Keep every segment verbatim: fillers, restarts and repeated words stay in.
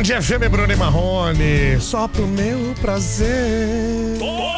Band F M, Bruno e Marrone. Só pro meu prazer.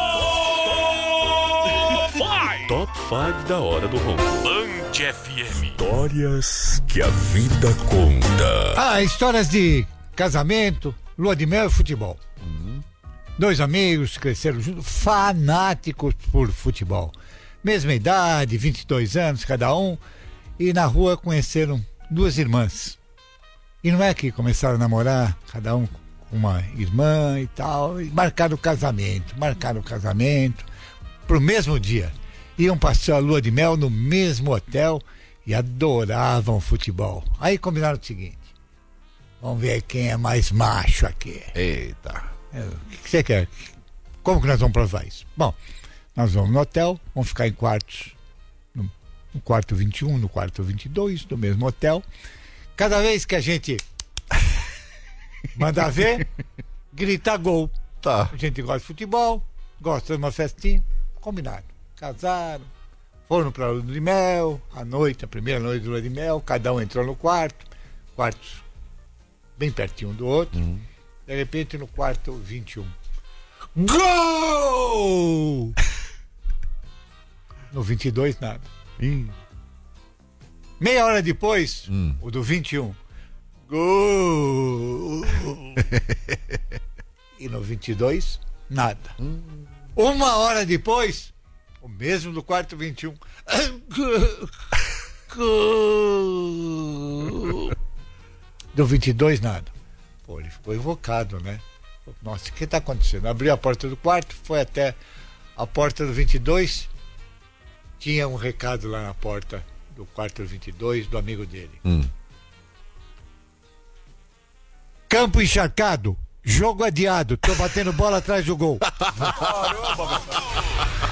Top cinco da hora do ronco. Band F M. Histórias que a vida conta. Ah, histórias de casamento, lua de mel e futebol. Uhum. Dois amigos cresceram juntos, fanáticos por futebol. Mesma idade, vinte e dois anos cada um. E na rua conheceram duas irmãs. E não é que começaram a namorar, cada um com uma irmã e tal. E marcaram o casamento, marcaram o casamento pro mesmo dia. Iam passar a lua de mel no mesmo hotel e adoravam futebol. Aí combinaram o seguinte: vamos ver quem é mais macho aqui. Eita. O que você quer? Como que nós vamos provar isso? Bom, nós vamos no hotel, vamos ficar em quartos, no, no quarto vinte e um, no quarto vinte e dois, no mesmo hotel. Cada vez que a gente mandar ver, grita gol. Tá. A gente gosta de futebol, gosta de uma festinha, combinado. Casaram, foram para a lua de mel, à noite, a primeira noite de lua de mel, cada um entrou no quarto, quartos bem pertinho um do outro. Uhum. De repente no quarto vinte e um, gol! No vinte e dois nada. Ih. Meia hora depois, hum. o do vinte e um, gol! E no vinte e dois nada. Hum. Uma hora depois, o mesmo do quarto vinte e um. Do vinte e dois, nada. Pô, ele ficou invocado, né? Nossa, o que está acontecendo? Abriu a porta do quarto, foi até a porta do vinte e dois. Tinha um recado lá na porta do quarto vinte e dois do amigo dele. Hum. Campo encharcado, jogo adiado, tô batendo bola atrás do gol. Caramba,